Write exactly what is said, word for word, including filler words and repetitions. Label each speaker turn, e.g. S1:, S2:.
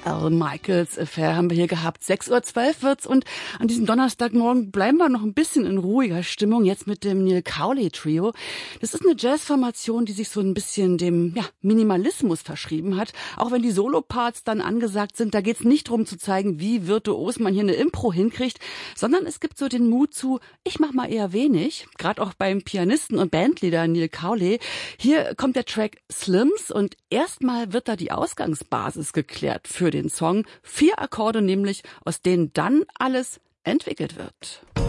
S1: Al Michaels Affair haben wir hier gehabt. sechs Uhr zwölf wird's und an diesem Donnerstagmorgen bleiben wir noch ein bisschen in ruhiger Stimmung, jetzt mit dem Neil Cowley Trio. Das ist eine Jazzformation, die sich so ein bisschen dem ja, Minimalismus verschrieben hat. Auch wenn die Soloparts dann angesagt sind, da geht's nicht drum zu zeigen, wie virtuos man hier eine Impro hinkriegt, sondern es gibt so den Mut zu, ich mach mal eher wenig. Gerade auch beim Pianisten und Bandleader Neil Cowley. Hier kommt der Track Slims und erstmal wird da die Ausgangsbasis geklärt für den Song. Vier Akkorde nämlich, aus denen dann alles entwickelt wird.